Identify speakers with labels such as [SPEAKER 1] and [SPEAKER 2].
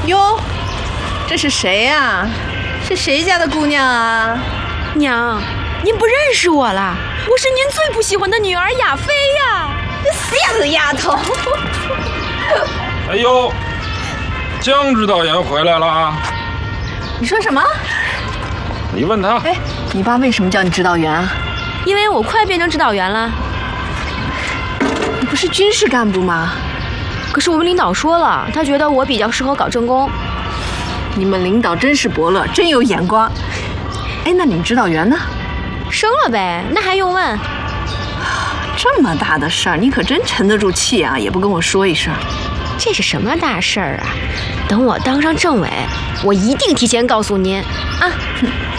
[SPEAKER 1] 哟，这是谁呀？是谁家的姑娘啊？
[SPEAKER 2] 娘，您不认识我了？我是您最不喜欢的女儿亚菲呀！
[SPEAKER 1] 死丫头！
[SPEAKER 3] 哎呦，江指导员回来了啊！
[SPEAKER 1] 你说什么？
[SPEAKER 3] 你问他。
[SPEAKER 1] 哎，你爸为什么叫你指导员啊？
[SPEAKER 2] 因为我快变成指导员了。
[SPEAKER 1] 你不是军事干部吗？
[SPEAKER 2] 可是我们领导说了，他觉得我比较适合搞政工。
[SPEAKER 1] 你们领导真是伯乐，真有眼光。哎，那你们指导员呢？
[SPEAKER 2] 升了呗，那还用问？
[SPEAKER 1] 这么大的事儿，你可真沉得住气啊，也不跟我说一声。
[SPEAKER 2] 这是什么大事儿啊？等我当上政委，我一定提前告诉您啊。